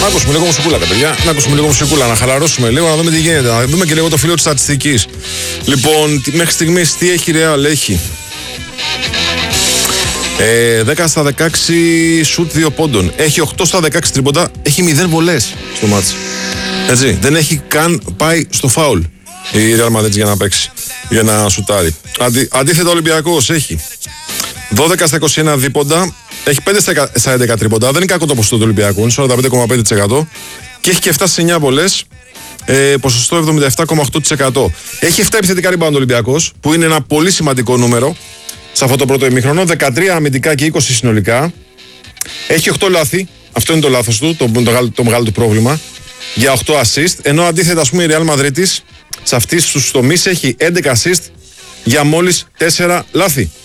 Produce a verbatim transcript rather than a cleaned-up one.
Να ακούσουμε λίγο μουσικούλα, τα παιδιά. Να ακούσουμε λίγο μουσικούλα, να χαλαρώσουμε λίγο, να δούμε τι γίνεται. Να δούμε και λίγο το φύλλο της στατιστικής. Λοιπόν, μέχρι στιγμής τι έχει η Real, έχει ε, δέκα στα δεκαέξι σουτ δύο πόντων. Έχει οκτώ στα δεκαέξι τρίποντα. Έχει μηδέν βολές στο μάτς. Έτσι, δεν έχει καν πάει στο φάουλ η Real Madrid για να παίξει, για να σουτάρει. Αντι, αντίθετα, ο Ολυμπιακός έχει δώδεκα στα είκοσι ένα δίποντα. Έχει πέντε στα έντεκα τρίποντα. Δεν είναι κακό το ποσοστό του Ολυμπιακού, είναι σαράντα πέντε κόμμα πέντε τοις εκατό. Και έχει και επτά στις εννιά βολές, ε, ποσοστό εβδομήντα επτά κόμμα οκτώ τοις εκατό. Έχει επτά επιθετικά rebound ο Ολυμπιακός, που είναι ένα πολύ σημαντικό νούμερο σε αυτό το πρώτο ημίχρονο. δεκατρία αμυντικά και είκοσι συνολικά. Έχει οκτώ λάθη. Αυτό είναι το λάθος του, το, το, το μεγάλο του πρόβλημα. Για οκτώ assist. Ενώ αντίθετα, ας πούμε, η Real Madrid σε αυτούς τους τομείς έχει έντεκα assist για μόλις τέσσερα λάθη.